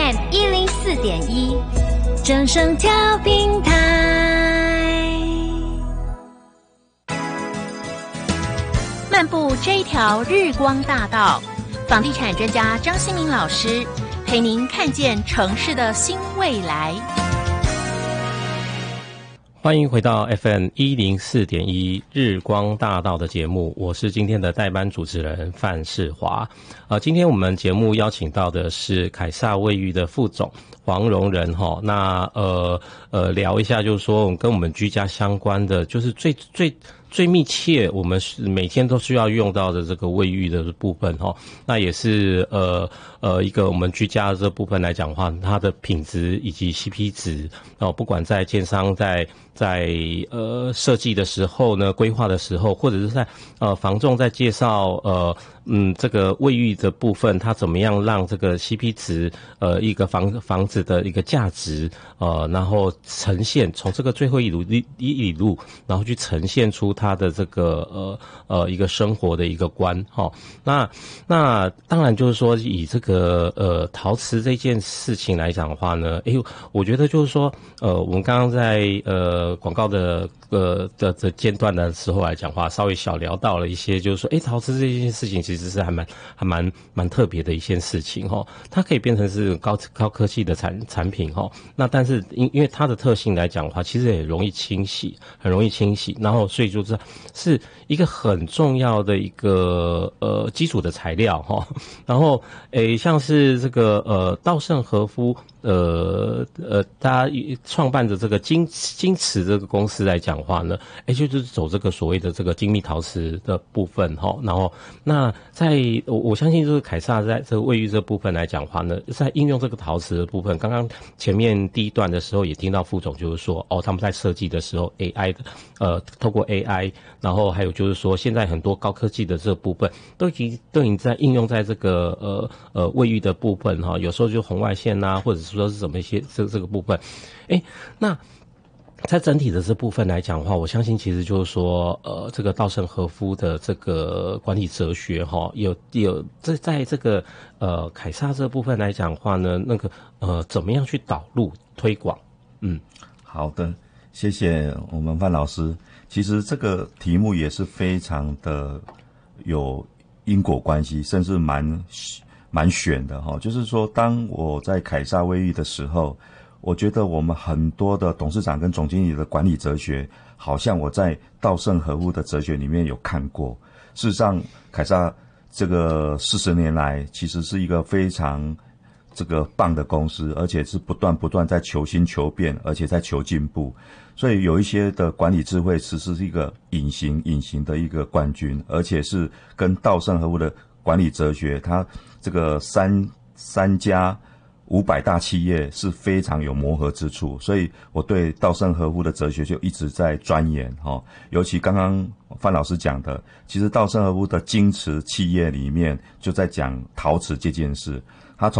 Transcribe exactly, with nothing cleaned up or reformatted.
M 一零四点一，正声调频台。漫步这一条日光大道，房地产专家张新民老师陪您看见城市的新未来。 欢迎回到 F M 一零四点一日光大道的节目，我是今天的代班主持人范世华。呃，今天我们节目邀请到的是凯撒卫浴的副总黄荣仁哈。那呃呃聊一下，就是说跟我们居家相关的，就是最最最密切，我们是每天都需要用到的这个卫浴的部分哈。那也是呃呃一个我们居家的这部分来讲的话，它的品质以及 C P 值哦，不管在建商在在呃设计的时候呢，规划的时候，或者是在呃房仲在介绍呃嗯这个卫浴的部分，它怎么样让这个 C P 值呃一个房房子的一个价值呃，然后呈现从这个最后一里一一里路，然后去呈现出它的这个呃呃一个生活的一个观哈、哦。那那当然就是说以这个呃陶瓷这件事情来讲的话呢，诶，我觉得就是说呃我们刚刚在呃。呃，广告的呃的的间段的时候来讲话，稍微小聊到了一些，就是说，哎，陶瓷这件事情其实是还蛮还蛮蛮特别的一件事情哈、哦，它可以变成是高高科技的产产品哈、哦。那但是因因为它的特性来讲的话，其实也容易清洗，很容易清洗，然后所以就是是一个很重要的一个呃基础的材料哈、哦。然后诶，像是这个呃稻盛和夫。呃呃，大家创办的这个金金瓷这个公司来讲话呢，哎，就是走这个所谓的这个精密陶瓷的部分哈。然后，那在我我相信就是凯撒在这个卫浴这部分来讲话呢，在应用这个陶瓷的部分，刚刚前面第一段的时候也听到副总就是说，哦，他们在设计的时候 A I 的呃，透过 A I， 然后还有就是说，现在很多高科技的这个部分都已经都已经在应用在这个呃呃卫浴的部分哈。有时候就红外线呐、啊，或者是说是怎么一些这这个部分，哎，那在整体的这部分来讲的话，我相信其实就是说，呃，这个稻盛和夫的这个管理哲学哈，有有在在这个呃凯撒这部分来讲的话呢，那个呃怎么样去导入推广？嗯， 好的，谢谢我们范老师。其实这个题目也是非常的有因果关系，甚至蛮。蛮选的哈，就是说，当我在凯撒卫浴的时候，我觉得我们很多的董事长跟总经理的管理哲学，好像我在稻盛和夫的哲学里面有看过。事实上，凯撒这个四十年来，其实是一个非常这个棒的公司，而且是不断不断在求新求变，而且在求进步。所以有一些的管理智慧，其实是一个隐形隐形的一个冠军，而且是跟稻盛和夫的管理哲学，它这个三三家五百大企业是非常有磨合之处，所以我对稻盛和夫的哲学就一直在钻研哈。尤其刚刚范老师讲的，其实稻盛和夫的精瓷企业里面就在讲陶瓷这件事。